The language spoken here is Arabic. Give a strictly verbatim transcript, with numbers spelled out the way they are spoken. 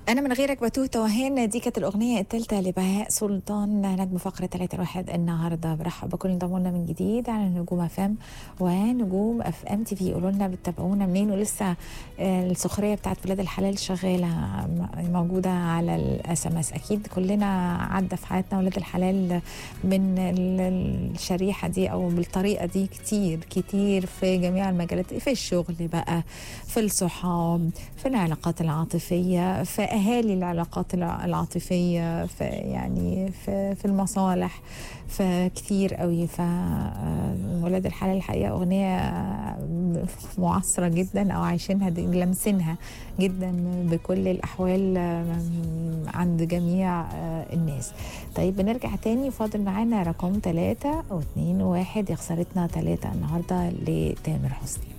أنا من غيرك بتوه توهان، دي كانت الأغنية الثالثة لبهاء سلطان، نجم فقرة ثلاثة الواحد. النهاردة برحب بكل انضموا لنا من جديد على نجوم اف ام ونجوم اف ام تي في. قولوا لنا بتتابعونا منين، ولسه آه، السخرية بتاعت ولاد الحلال شغالة م- موجودة على الاس ام اس. أكيد كلنا عدى في حياتنا ولاد الحلال من ال- الشريحة دي أو بالطريقة دي كتير كتير في جميع المجالات، في الشغل بقى، في الصحاب، في العلاقات العاطفية، في أهالي العلاقات الع- العاطفية، في يعني في, في المصالح، فكتير قوي. فولاد الحلال الحقيقة أغنية معاصرة جدا، أو عايشينها دي- لمسينها جدا بكل الأحوال آم، عند جميع آه، الناس. طيب بنرجع تاني، فاضل معانا رقم ثلاثة أو اتنين واحد، يا خسارتنا ثلاثة النهاردة لتامر حسني.